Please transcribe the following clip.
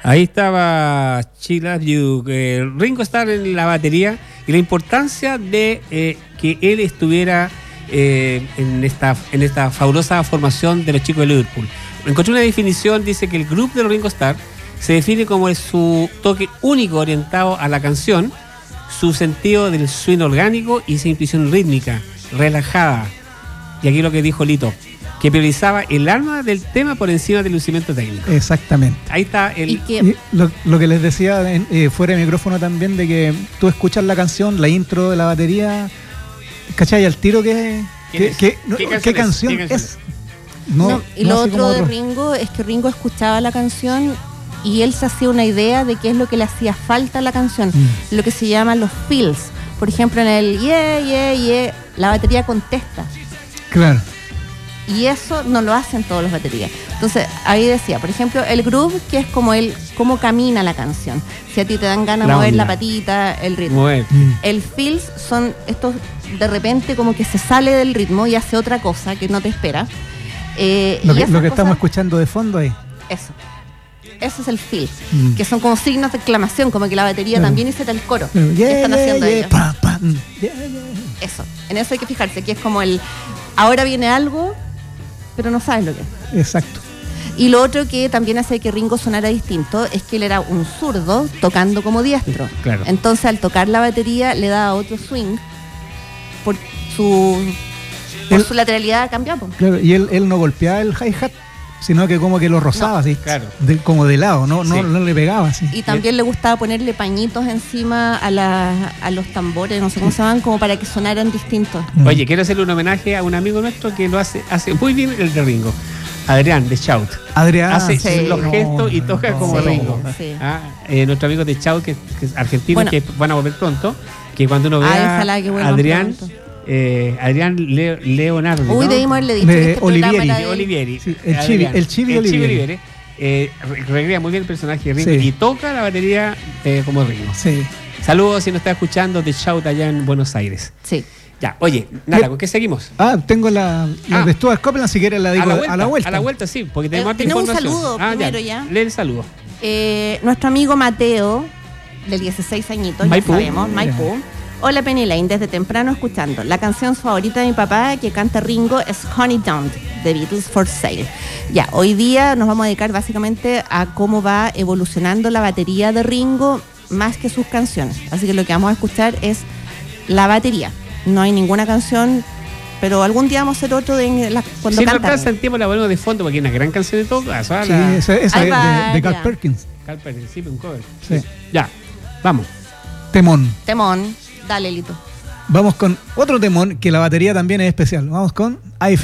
Ahí estaba She Loves You, Ringo Starr en la batería y la importancia de que él estuviera en esta fabulosa formación de los chicos de Liverpool. Encontré una definición, dice que el grupo de los Ringo Starr se define como su toque único orientado a la canción, su sentido del swing orgánico y su intuición rítmica, relajada. Y aquí lo que dijo Lito, que priorizaba el alma del tema por encima del lucimiento técnico. Exactamente. Ahí está el... Y lo que les decía fuera de micrófono también, de que tú escuchas la canción, la intro de la batería, ¿cachai? Al tiro ¿Qué canción es? Y lo otro de Ringo es que Ringo escuchaba la canción y él se hacía una idea de qué es lo que le hacía falta a la canción, lo que se llaman los feels. Por ejemplo, en el yeah, yeah, yeah, la batería contesta. Claro. Y eso no lo hacen todos los baterías. Entonces, ahí decía, por ejemplo, el groove, que es como cómo camina la canción. Si a ti te dan ganas de mover la patita, el ritmo. El feels son estos, de repente, como que se sale del ritmo y hace otra cosa que no te espera. Lo que estamos escuchando de fondo ahí. Eso es el feel, que son como signos de exclamación, como que la batería también hizo el coro. ¿Qué están haciendo ellos? Eso, en eso hay que fijarse, que es como ahora viene algo, pero no sabes lo que es. Exacto. Y lo otro que también hace que Ringo sonara distinto es que él era un zurdo tocando como diestro. Claro. Entonces, al tocar la batería le da otro swing por su lateralidad cambió. Claro, y él no golpeaba el hi-hat, sino que como que lo rozaba así, claro. Como de lado, no le pegaba así. Y también le gustaba ponerle pañitos encima a los tambores, no sé cómo se llaman, como para que sonaran distintos. Oye, quiero hacerle un homenaje a un amigo nuestro que lo hace muy bien el de Ringo, Adrián de Shout. Adrián hace los gestos y toca como Ringo. Sí. Nuestro amigo de Shout, que es argentino, bueno, que van a volver pronto, que cuando uno vea a Adrián Leonardo. Uy, debimos haberle dicho que este Olivieri. Sí, el Chibi Olivieri. Recrea muy bien el personaje de Ringo y toca la batería como Ringo. Sí. Saludos si nos está escuchando de Shout allá en Buenos Aires. Sí. Ya, oye, nada, ¿con qué seguimos? Tengo la de Stuart Copeland, si quieres la digo a la vuelta. A la vuelta, sí, porque tenemos un saludo primero ya. Lee el saludo. Nuestro amigo Mateo, de 16 añitos, Maipú. Ya sabemos, Maipú. Hola Penny Lane, desde temprano escuchando. La canción favorita de mi papá que canta Ringo es Honey Don't, de Beatles for Sale. Ya, hoy día nos vamos a dedicar básicamente a cómo va evolucionando la batería de Ringo más que sus canciones. Así que lo que vamos a escuchar es la batería. No hay ninguna canción, pero algún día vamos a hacer otro cuando canta. canta. Si no sentimos la ponemos de fondo porque hay una gran canción de todo. Esa es de Carl Perkins. Carl Perkins, sí, un cover. Sí. Ya, vamos. Temón. Dale, Lito. Vamos con otro temón que la batería también es especial. Vamos con